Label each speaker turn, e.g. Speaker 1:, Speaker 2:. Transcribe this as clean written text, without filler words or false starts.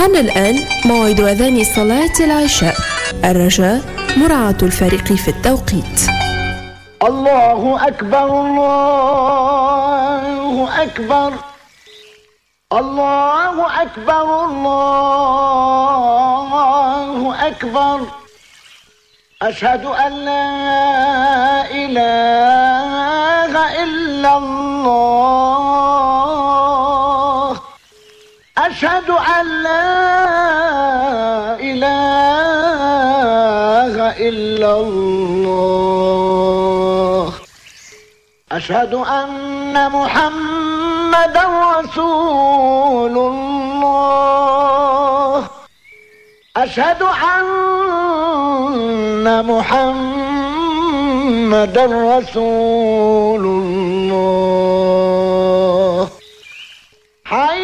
Speaker 1: حان الآن موعد أذان صلاة العشاء. الرجاء مراعاة الفارق في التوقيت.
Speaker 2: الله أكبر الله أكبر الله أكبر الله أكبر أشهد أن لا إله إلا الله أشهد أن لا إله إلا الله أشهد أن محمدا رسول الله أشهد أن محمدا رسول الله.